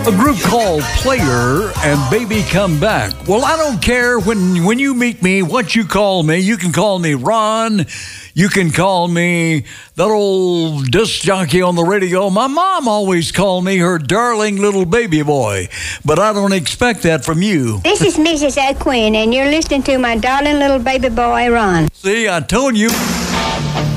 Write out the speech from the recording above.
A group called Player and Baby Come Back. Well, I don't care when you meet me, what you call me. You can call me Ron. You can call me that old disc jockey on the radio. My mom always called me her darling little baby boy, but I don't expect that from you. This is Mrs. O'Quinn, and you're listening to my darling little baby boy, Ron. See, I told you.